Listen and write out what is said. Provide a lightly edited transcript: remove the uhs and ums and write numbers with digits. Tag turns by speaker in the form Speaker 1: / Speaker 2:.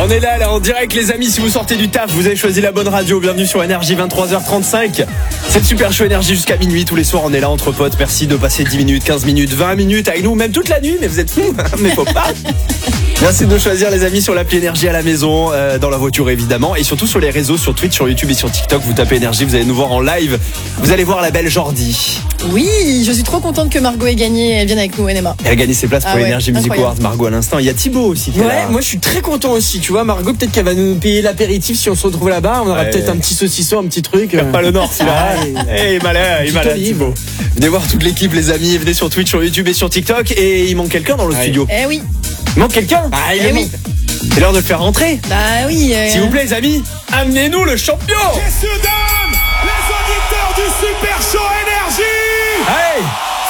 Speaker 1: On est là en direct les amis, si vous sortez du taf, vous avez choisi la bonne radio, bienvenue sur Énergie 23h35. C'est le super show Énergie jusqu'à minuit, tous les soirs on est là entre potes, merci de passer 10 minutes, 15 minutes, 20 minutes avec nous, même toute la nuit, mais vous êtes fous, mais faut pas. Merci de nous choisir les amis sur l'appli Énergie à la maison, dans la voiture évidemment, et surtout sur les réseaux, sur Twitch, sur YouTube et sur TikTok, vous tapez Énergie, vous allez nous voir en live, vous allez voir la belle Jordi.
Speaker 2: Oui, je suis trop contente que Margot ait gagné, elle vienne avec nous, NMA.
Speaker 1: Elle a gagné ses places pour Énergie Music
Speaker 2: incroyable.
Speaker 1: Awards, Margot à l'instant, il y a Thibaut aussi qui est là.
Speaker 3: Moi je suis très content aussi, tu vois, Margot, peut-être qu'elle va nous payer l'apéritif si on se retrouve là-bas, on aura peut-être un petit saucisson, un petit truc.
Speaker 1: Pas le Nord, celui-là. Il est malin, Thibaut. Venez voir toute l'équipe, les amis. Venez sur Twitch, sur YouTube et sur TikTok. Et il manque quelqu'un dans le studio.
Speaker 2: Eh oui.
Speaker 1: Il manque quelqu'un.
Speaker 2: Oui.
Speaker 1: C'est l'heure de le faire rentrer.
Speaker 2: Bah oui.
Speaker 1: S'il vous plaît, les amis, amenez-nous le champion.
Speaker 4: Messieurs, dames, les auditeurs du Super Show Énergie.
Speaker 1: Hey.